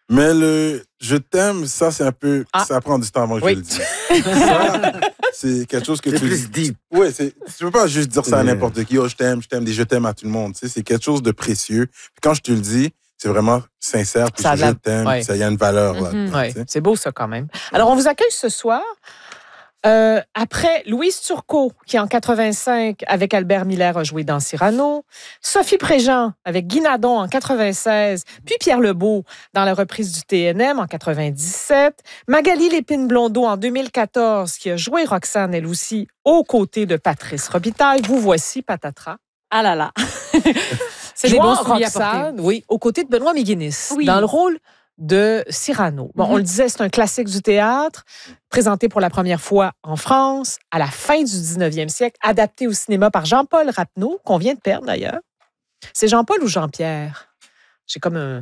Mais le je t'aime, ça, c'est un peu... Ça prend du temps avant que je le dise. Ça, c'est quelque chose que c'est tu plus deep. Oui, tu peux pas juste dire ça à n'importe qui. Oh, je t'aime, des je t'aime à tout le monde. Tu sais, c'est quelque chose de précieux. Puis quand je te le dis, c'est vraiment sincère. Puis je t'aime, puis ça y a une valeur. Là, c'est beau, ça, quand même. Alors, on vous accueille ce soir. Après Louise Turcot, qui en 85, avec Albert Miller, a joué dans Cyrano. Sophie Préjean, avec Guy Nadon en 96. Puis Pierre Lebeau, dans la reprise du TNM en 97. Magali Lépine-Blondeau, en 2014, qui a joué Roxane, elle aussi, aux côtés de Patrice Robitaille. Vous voici, patatras. Ah là là! C'est des bons Roxane, oui, aux côtés de Benoît Méguinis, dans le rôle de Cyrano. Bon, on le disait, c'est un classique du théâtre, présenté pour la première fois en France, à la fin du 19e siècle, adapté au cinéma par Jean-Paul Rapneau, qu'on vient de perdre d'ailleurs. C'est Jean-Paul ou Jean-Pierre? J'ai comme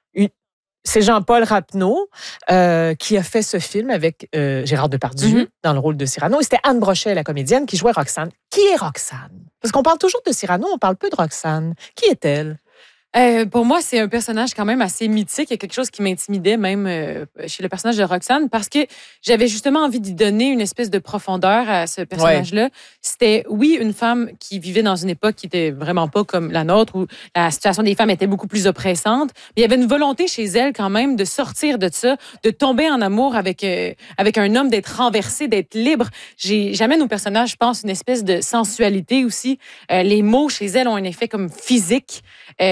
C'est Jean-Paul Rapneau qui a fait ce film avec Gérard Depardieu dans le rôle de Cyrano. Et c'était Anne Brochet, la comédienne, qui jouait Roxane. Qui est Roxane? Parce qu'on parle toujours de Cyrano, on parle peu de Roxane. Qui est-elle? Pour moi, c'est un personnage quand même assez mythique. Il y a quelque chose qui m'intimidait même chez le personnage de Roxane parce que j'avais justement envie d'y donner une espèce de profondeur à ce personnage-là. Ouais. C'était, oui, une femme qui vivait dans une époque qui était vraiment pas comme la nôtre où la situation des femmes était beaucoup plus oppressante. Mais il y avait une volonté chez elle quand même de sortir de ça, de tomber en amour avec un homme, d'être renversée, d'être libre. J'amène au personnage, je pense, une espèce de sensualité aussi. Les mots chez elle ont un effet comme physique.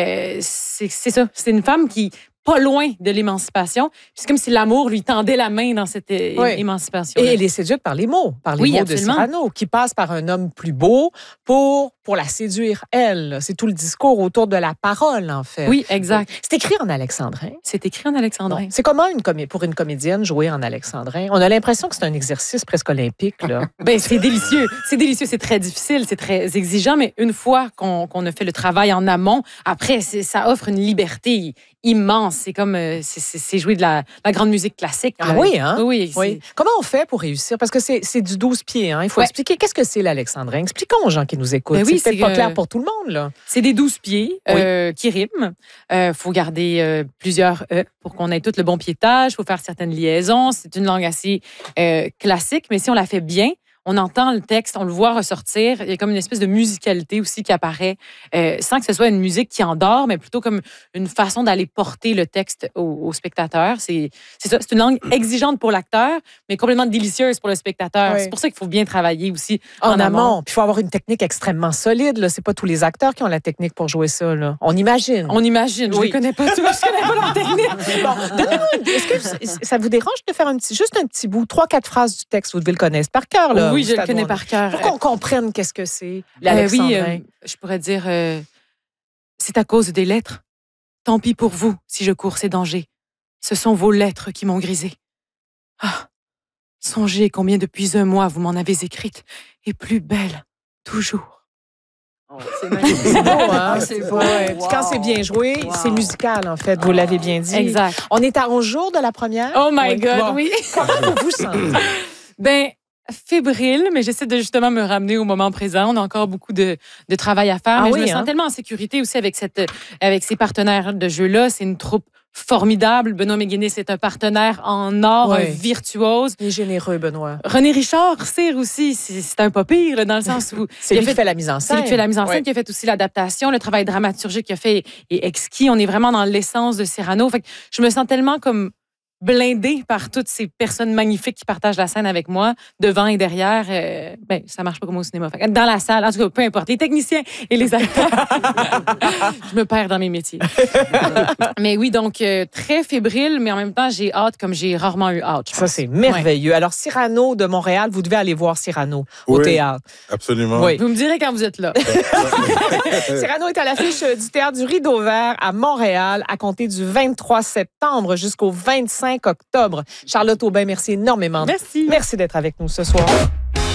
C'est ça. C'est une femme qui pas loin de l'émancipation. C'est comme si l'amour lui tendait la main dans cette émancipation. Et elle est séduite par les mots, absolument. De Cyrano, qui passe par un homme plus beau pour la séduire, elle. C'est tout le discours autour de la parole, en fait. Oui, exact. C'est écrit en alexandrin. C'est écrit en alexandrin. Bon. C'est comment pour une comédienne jouer en alexandrin? On a l'impression que c'est un exercice presque olympique, là. Ben, c'est délicieux. C'est délicieux. C'est très difficile. C'est très exigeant. Mais une fois qu'on a fait le travail en amont, après, ça offre une liberté immense. C'est comme c'est jouer de la grande musique classique. Ah oui, hein? Oui. Comment on fait pour réussir? Parce que c'est du 12 pieds, hein? Il faut expliquer qu'est-ce que c'est l'alexandrin. Expliquons aux gens qui nous écoutent. Ben oui, c'est peut-être pas clair pour tout le monde, là. C'est des 12 pieds qui riment. Faut garder plusieurs E pour qu'on ait tout le bon piétage. Faut faire certaines liaisons. C'est une langue assez classique, mais si on la fait bien, on entend le texte, on le voit ressortir. Il y a comme une espèce de musicalité aussi qui apparaît, sans que ce soit une musique qui endort, mais plutôt comme une façon d'aller porter le texte au spectateur. C'est ça, c'est une langue exigeante pour l'acteur, mais complètement délicieuse pour le spectateur. Oui. C'est pour ça qu'il faut bien travailler aussi en amont. Puis il faut avoir une technique extrêmement solide. Là. C'est pas tous les acteurs qui ont la technique pour jouer ça. Là. On imagine. Je les connais pas tous. Je connais pas leur technique. Bon, donnez-moi, est-ce que ça vous dérange de faire juste un petit bout, 3-4 phrases du texte, vous devez le connaître par cœur, là. Oui, je le connais par cœur. Pour qu'on comprenne qu'est-ce que c'est, l'alexandrin. Je pourrais dire, c'est à cause des lettres. Tant pis pour vous si je cours ces dangers. Ce sont vos lettres qui m'ont grisé. Ah, songez combien depuis un mois vous m'en avez écrite, et plus belle, toujours. Oh, c'est magnifique. C'est beau, hein? C'est beau. Ouais. Wow. Quand c'est bien joué, c'est musical, en fait. Vous l'avez bien dit. Exact. On est à 11 jours de la première. Oh my God, oui. Comment vous vous sentez? Ben, fébrile, mais j'essaie de justement me ramener au moment présent. On a encore beaucoup de travail à faire, mais je me sens tellement en sécurité aussi avec ces partenaires de jeu-là. C'est une troupe formidable. Benoît Méguinis est un partenaire en or, un virtuose. Il est généreux, Benoît. René Richard, Cyr aussi, c'est un pas pire, là, dans le sens où... C'est lui qui fait la mise en scène. C'est lui qui fait la mise en scène, qui a fait aussi l'adaptation, le travail dramaturgique qu'il a fait est exquis. On est vraiment dans l'essence de Cyrano. Fait que je me sens tellement comme blindée par toutes ces personnes magnifiques qui partagent la scène avec moi, devant et derrière. Ben, ça marche pas comme au cinéma. Fait que dans la salle, en tout cas, peu importe, les techniciens et les acteurs. Je me perds dans mes métiers. Mais oui, donc, très fébrile, mais en même temps, j'ai hâte comme j'ai rarement eu hâte. Ça, c'est merveilleux. Alors, Cyrano de Montréal, vous devez aller voir Cyrano au théâtre. Absolument. Oui. Vous me direz quand vous êtes là. Cyrano est à l'affiche du Théâtre du Rideau Vert à Montréal à compter du 23 septembre jusqu'au 25 octobre. Charlotte Aubin, merci énormément. Merci. Merci d'être avec nous ce soir.